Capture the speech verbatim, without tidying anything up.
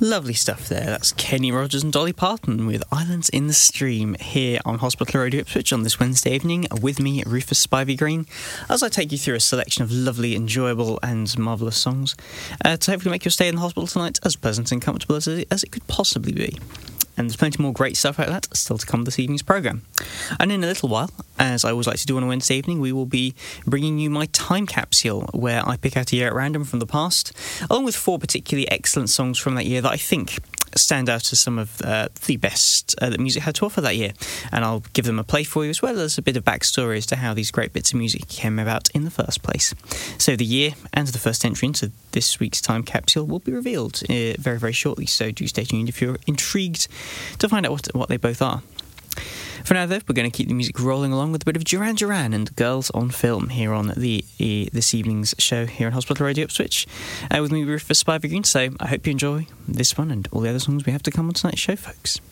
Lovely stuff there. That's Kenny Rogers and Dolly Parton with Islands in the Stream here on Hospital Radio Ipswich on this Wednesday evening with me, Rufus Spivey Green, as I take you through a selection of lovely, enjoyable and marvellous songs uh, to hopefully make your stay in the hospital tonight as pleasant and comfortable as it, as it could possibly be. And there's plenty more great stuff like that still to come this evening's programme. And in a little while, as I always like to do on a Wednesday evening, we will be bringing you my time capsule, where I pick out a year at random from the past, along with four particularly excellent songs from that year that I think stand out as some of uh, the best uh, that music had to offer that year. And I'll give them a play for you, as well as a bit of backstory as to how these great bits of music came about in the first place. So the year and the first entry into this week's time capsule will be revealed uh, very, very shortly, so do stay tuned if you're intrigued to find out what, what they both are. For now, though, we're going to keep the music rolling along with a bit of Duran Duran and Girls on Film here on the uh, this evening's show here on Hospital Radio Ipswich uh, with me, Rufus Spivey Green. So I hope you enjoy this one and all the other songs we have to come on tonight's show, folks.